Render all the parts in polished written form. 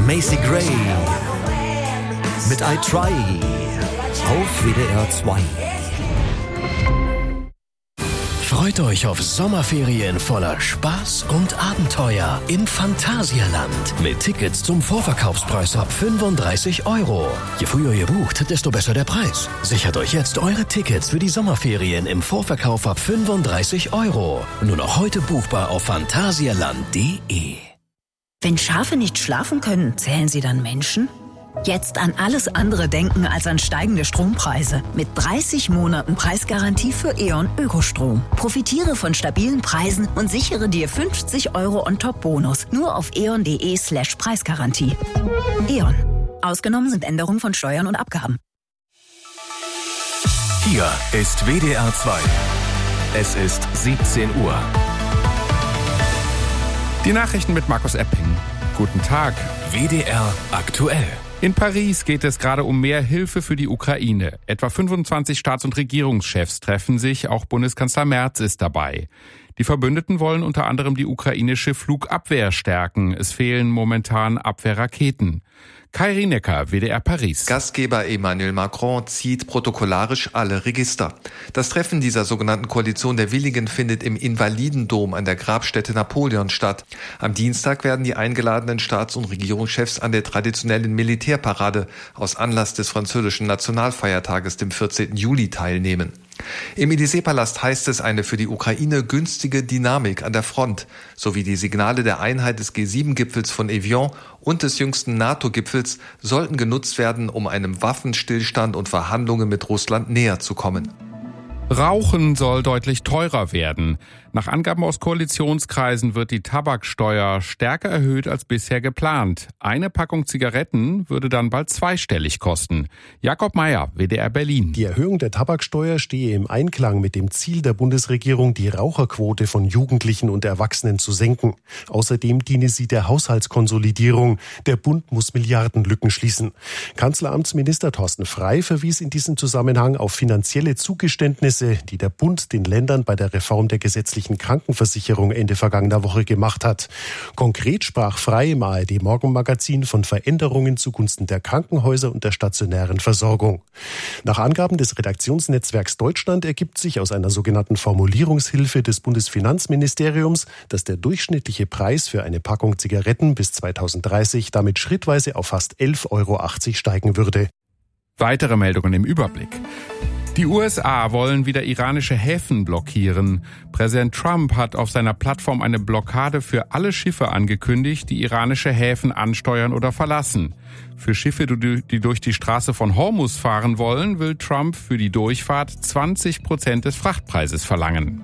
Macy Gray mit I Try auf WDR 2. Freut euch auf Sommerferien voller Spaß und Abenteuer im Phantasialand mit Tickets zum Vorverkaufspreis ab 35 €. Je früher ihr bucht, desto besser der Preis. Sichert euch jetzt eure Tickets für die Sommerferien im Vorverkauf ab 35 €. Nur noch heute buchbar auf phantasialand.de. Wenn Schafe nicht schlafen können, zählen sie dann Menschen? Jetzt an alles andere denken als an steigende Strompreise. Mit 30 Monaten Preisgarantie für E.ON Ökostrom. Profitiere von stabilen Preisen und sichere dir 50 € on-top-Bonus. Nur auf eon.de/Preisgarantie. E.ON. Ausgenommen sind Änderungen von Steuern und Abgaben. Hier ist WDR 2. Es ist 17 Uhr. Die Nachrichten mit Markus Epping. Guten Tag. WDR aktuell. In Paris geht es gerade um mehr Hilfe für die Ukraine. Etwa 25 Staats- und Regierungschefs treffen sich, auch Bundeskanzler Merz ist dabei. Die Verbündeten wollen unter anderem die ukrainische Flugabwehr stärken. Es fehlen momentan Abwehrraketen. Kai Rienecker, WDR Paris. Gastgeber Emmanuel Macron zieht protokollarisch alle Register. Das Treffen dieser sogenannten Koalition der Willigen findet im Invalidendom an der Grabstätte Napoleon statt. Am Dienstag werden die eingeladenen Staats- und Regierungschefs an der traditionellen Militärparade aus Anlass des französischen Nationalfeiertages, dem 14. Juli, teilnehmen. Im Élysée-Palast heißt es, eine für die Ukraine günstige Dynamik an der Front sowie die Signale der Einheit des G7-Gipfels von Evian und des jüngsten NATO-Gipfels sollten genutzt werden, um einem Waffenstillstand und Verhandlungen mit Russland näher zu kommen. Rauchen soll deutlich teurer werden. Nach Angaben aus Koalitionskreisen wird die Tabaksteuer stärker erhöht als bisher geplant. Eine Packung Zigaretten würde dann bald zweistellig kosten. Jakob Mayer, WDR Berlin. Die Erhöhung der Tabaksteuer stehe im Einklang mit dem Ziel der Bundesregierung, die Raucherquote von Jugendlichen und Erwachsenen zu senken. Außerdem diene sie der Haushaltskonsolidierung. Der Bund muss Milliardenlücken schließen. Kanzleramtsminister Thorsten Frey verwies in diesem Zusammenhang auf finanzielle Zugeständnisse, die der Bund den Ländern bei der Reform der gesetzlichen Krankenversicherung Ende vergangener Woche gemacht hat. Konkret sprach Frey im ARD-Morgenmagazin von Veränderungen zugunsten der Krankenhäuser und der stationären Versorgung. Nach Angaben des Redaktionsnetzwerks Deutschland ergibt sich aus einer sogenannten Formulierungshilfe des Bundesfinanzministeriums, dass der durchschnittliche Preis für eine Packung Zigaretten bis 2030 damit schrittweise auf fast 11,80 € steigen würde. Weitere Meldungen im Überblick. Die USA wollen wieder iranische Häfen blockieren. Präsident Trump hat auf seiner Plattform eine Blockade für alle Schiffe angekündigt, die iranische Häfen ansteuern oder verlassen. Für Schiffe, die durch die Straße von Hormuz fahren wollen, will Trump für die Durchfahrt 20% des Frachtpreises verlangen.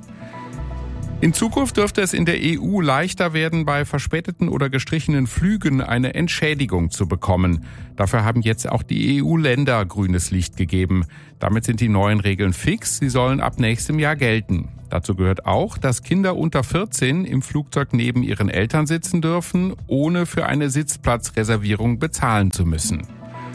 In Zukunft dürfte es in der EU leichter werden, bei verspäteten oder gestrichenen Flügen eine Entschädigung zu bekommen. Dafür haben jetzt auch die EU-Länder grünes Licht gegeben. Damit sind die neuen Regeln fix. Sie sollen ab nächstem Jahr gelten. Dazu gehört auch, dass Kinder unter 14 im Flugzeug neben ihren Eltern sitzen dürfen, ohne für eine Sitzplatzreservierung bezahlen zu müssen.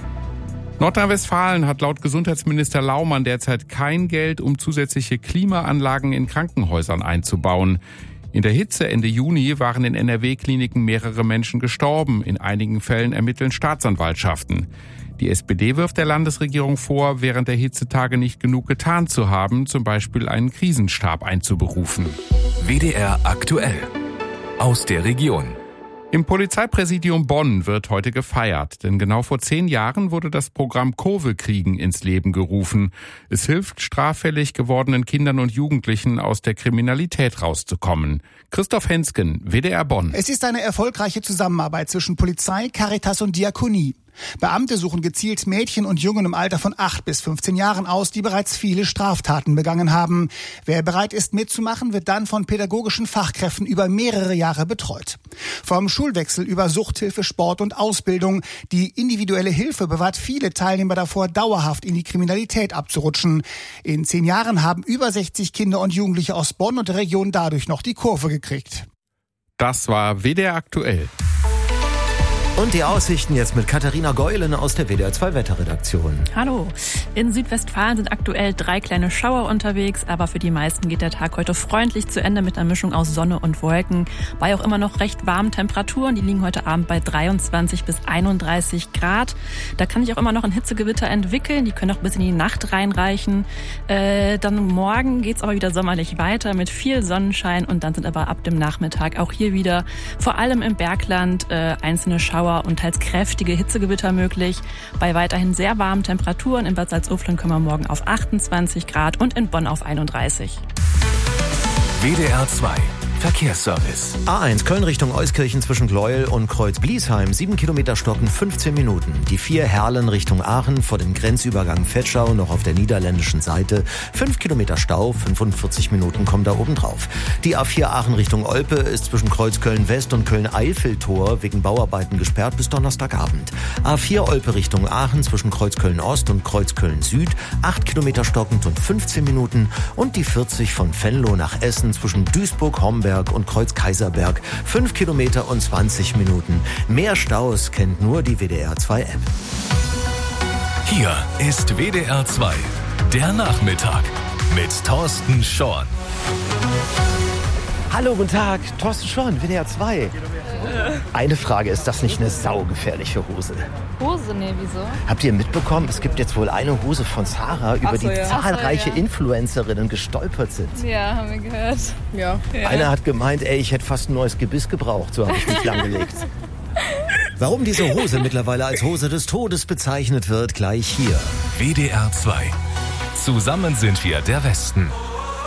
Nordrhein-Westfalen hat laut Gesundheitsminister Laumann derzeit kein Geld, um zusätzliche Klimaanlagen in Krankenhäusern einzubauen. In der Hitze Ende Juni waren in NRW-Kliniken mehrere Menschen gestorben. In einigen Fällen ermitteln Staatsanwaltschaften. Die SPD wirft der Landesregierung vor, während der Hitzetage nicht genug getan zu haben, zum Beispiel einen Krisenstab einzuberufen. WDR aktuell. Aus der Region. Im Polizeipräsidium Bonn wird heute gefeiert, denn genau vor 10 Jahren wurde das Programm Kurve kriegen ins Leben gerufen. Es hilft straffällig gewordenen Kindern und Jugendlichen aus der Kriminalität rauszukommen. Christoph Hensken, WDR Bonn. Es ist eine erfolgreiche Zusammenarbeit zwischen Polizei, Caritas und Diakonie. Beamte suchen gezielt Mädchen und Jungen im Alter von 8 bis 15 Jahren aus, die bereits viele Straftaten begangen haben. Wer bereit ist mitzumachen, wird dann von pädagogischen Fachkräften über mehrere Jahre betreut. Vom Schulwechsel über Suchthilfe, Sport und Ausbildung. Die individuelle Hilfe bewahrt viele Teilnehmer davor, dauerhaft in die Kriminalität abzurutschen. In 10 Jahren haben über 60 Kinder und Jugendliche aus Bonn und der Region dadurch noch die Kurve gekriegt. Das war WDR aktuell. Und die Aussichten jetzt mit Katharina Geulen aus der WDR 2 Wetterredaktion. Hallo. In Südwestfalen sind aktuell 3 kleine Schauer unterwegs, aber für die meisten geht der Tag heute freundlich zu Ende mit einer Mischung aus Sonne und Wolken. Bei auch immer noch recht warmen Temperaturen, die liegen heute Abend bei 23 bis 31 Grad. Da kann sich auch immer noch ein Hitzegewitter entwickeln, die können auch bis in die Nacht reinreichen. Dann morgen geht's aber wieder sommerlich weiter mit viel Sonnenschein und dann sind aber ab dem Nachmittag auch hier wieder, vor allem im Bergland, einzelne Schauer und teils kräftige Hitzegewitter möglich. Bei weiterhin sehr warmen Temperaturen in Bad Salzuflen kommen wir morgen auf 28 Grad und in Bonn auf 31. WDR 2 Verkehrsservice. A1 Köln Richtung Euskirchen zwischen Gleuel und Kreuz-Bliesheim. 7 Kilometer stocken, 15 Minuten. Die 4 Herlen Richtung Aachen vor dem Grenzübergang Vetschau noch auf der niederländischen Seite. 5 Kilometer Stau, 45 Minuten kommen da oben drauf. Die A4 Aachen Richtung Olpe ist zwischen Kreuz Köln-West und Köln-Eifel-Tor wegen Bauarbeiten gesperrt bis Donnerstagabend. A4 Olpe Richtung Aachen zwischen Kreuz Köln-Ost und Kreuz Köln-Süd. 8 Kilometer stockend und 15 Minuten. Und die 40 von Venlo nach Essen zwischen Duisburg, Homberg und Kreuz Kaiserberg. 5 Kilometer und 20 Minuten. Mehr Staus kennt nur die WDR 2 App. Hier ist WDR 2, der Nachmittag mit Thorsten Schorn. Hallo, guten Tag, Thorsten Schorn, WDR 2. Eine Frage, ist das nicht eine saugefährliche Hose? Hose? Nee, wieso? Habt ihr mitbekommen, es gibt jetzt wohl eine Hose von Zara, über die zahlreiche Influencerinnen gestolpert sind? Ja, haben wir gehört. Ja. Einer hat gemeint, ich hätte fast ein neues Gebiss gebraucht, so habe ich mich langgelegt. Warum diese Hose mittlerweile als Hose des Todes bezeichnet wird, gleich hier. WDR 2. Zusammen sind wir der Westen.